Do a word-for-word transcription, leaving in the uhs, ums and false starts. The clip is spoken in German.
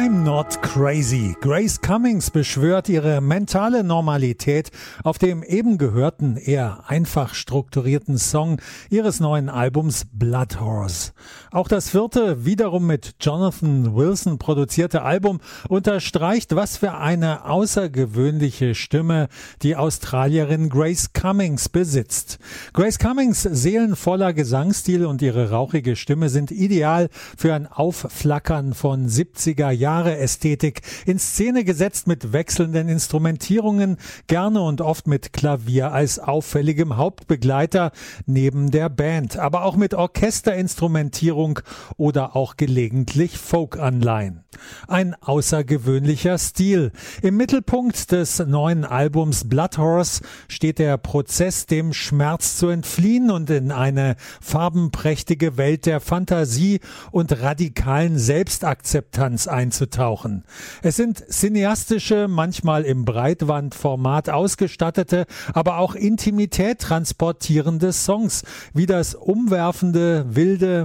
I'm not crazy. Grace Cummings beschwört ihre mentale Normalität auf dem eben gehörten, eher einfach strukturierten Song ihres neuen Albums Blood Horse. Auch das vierte, wiederum mit Jonathan Wilson produzierte Album unterstreicht, was für eine außergewöhnliche Stimme die Australierin Grace Cummings besitzt. Grace Cummings seelenvoller Gesangsstil und ihre rauchige Stimme sind ideal für ein Aufflackern von siebziger Jahre Ästhetik, in Szene gesetzt mit wechselnden Instrumentierungen, gerne und oft mit Klavier als auffälligem Hauptbegleiter neben der Band, aber auch mit Orchesterinstrumentierung oder auch gelegentlich Folk-Anleihen. Ein außergewöhnlicher Stil. Im Mittelpunkt des neuen Albums Blood Horse steht der Prozess, dem Schmerz zu entfliehen und in eine farbenprächtige Welt der Fantasie und radikalen Selbstakzeptanz einzutauchen. Es sind cineastische, manchmal im Breitbandformat ausgestattete, aber auch Intimität transportierende Songs, wie das umwerfende, wilde